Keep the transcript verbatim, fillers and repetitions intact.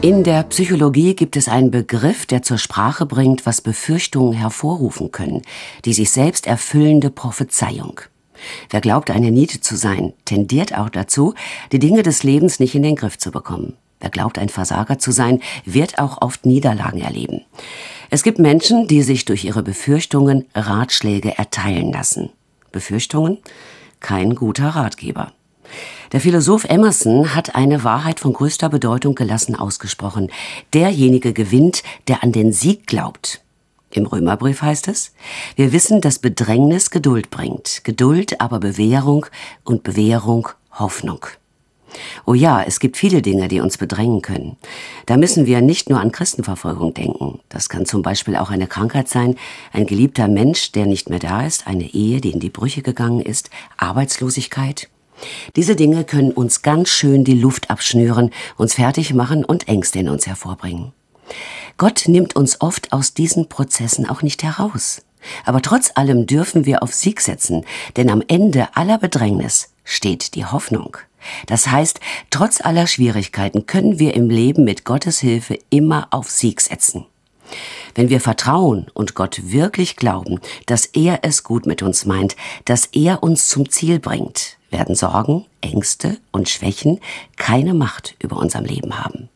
In der Psychologie gibt es einen Begriff, der zur Sprache bringt, was Befürchtungen hervorrufen können, die sich selbst erfüllende Prophezeiung. Wer glaubt, eine Niete zu sein, tendiert auch dazu, die Dinge des Lebens nicht in den Griff zu bekommen. Wer glaubt, ein Versager zu sein, wird auch oft Niederlagen erleben. Es gibt Menschen, die sich durch ihre Befürchtungen Ratschläge erteilen lassen. Befürchtungen? Kein guter Ratgeber. Der Philosoph Emerson hat eine Wahrheit von größter Bedeutung gelassen ausgesprochen. Derjenige gewinnt, der an den Sieg glaubt. Im Römerbrief heißt es, wir wissen, dass Bedrängnis Geduld bringt, Geduld aber Bewährung und Bewährung Hoffnung. Oh ja, es gibt viele Dinge, die uns bedrängen können. Da müssen wir nicht nur an Christenverfolgung denken. Das kann zum Beispiel auch eine Krankheit sein, ein geliebter Mensch, der nicht mehr da ist, eine Ehe, die in die Brüche gegangen ist, Arbeitslosigkeit. Diese Dinge können uns ganz schön die Luft abschnüren, uns fertig machen und Ängste in uns hervorbringen. Gott nimmt uns oft aus diesen Prozessen auch nicht heraus. Aber trotz allem dürfen wir auf Sieg setzen, denn am Ende aller Bedrängnis steht die Hoffnung. Das heißt, trotz aller Schwierigkeiten können wir im Leben mit Gottes Hilfe immer auf Sieg setzen. Wenn wir vertrauen und Gott wirklich glauben, dass er es gut mit uns meint, dass er uns zum Ziel bringt, werden Sorgen, Ängste und Schwächen keine Macht über unserem Leben haben.